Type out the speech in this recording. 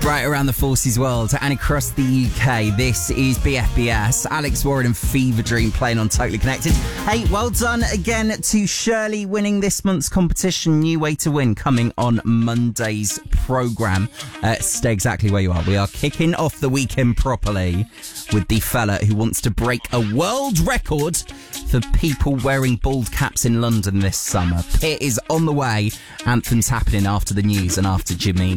Right around the Forces world and across the UK, this is BFBS. Alex Warren and Fever Dream playing on Totally Connected. Hey, well done again to Shirley winning this month's competition. New way to win coming on Monday's programme. Stay exactly where you are. We are kicking off the weekend properly with the fella who wants to break a world record for people wearing bald caps in London this summer. Pit is on the way. Anthem's happening after the news and after Jimmy.